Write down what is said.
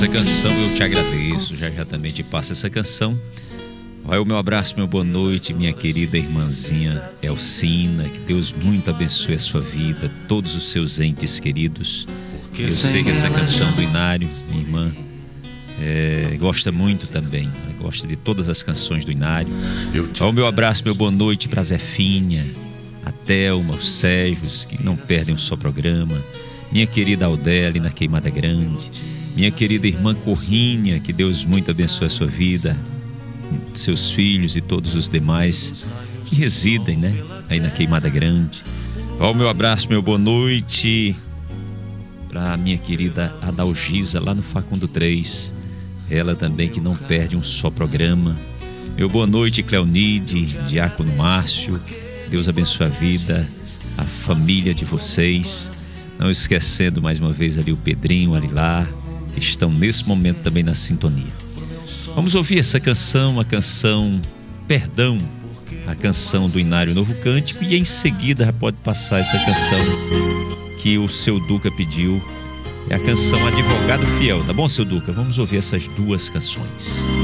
Essa canção eu te agradeço, já também te passo essa canção. Vai o meu abraço, meu boa noite, minha querida irmãzinha Elcina. Que Deus muito abençoe a sua vida, todos os seus entes queridos. Eu sei que essa canção do Inário, minha irmã, gosta muito também, gosta de todas as canções do Inário. Vai o meu abraço, meu boa noite para a Zefinha, a Thelma, os Sérgios, que não perdem um só programa. Minha querida Aldélia na Queimada Grande. Minha querida irmã Corrinha, que Deus muito abençoe a sua vida, seus filhos e todos os demais que residem, aí na Queimada Grande. Ó, o meu abraço, meu boa noite para minha querida Adalgisa lá no Facundo 3, ela também que não perde um só programa. Meu boa noite, Cleonide, Diácono Márcio, Deus abençoe a vida, a família de vocês, não esquecendo mais uma vez ali o Pedrinho, o Alilar, que estão nesse momento também na sintonia. Vamos ouvir essa canção, a canção Perdão, a canção do Inário Novo Cântico, e em seguida já pode passar essa canção que o seu Duca pediu, é a canção Advogado Fiel, tá bom, seu Duca? Vamos ouvir essas duas canções.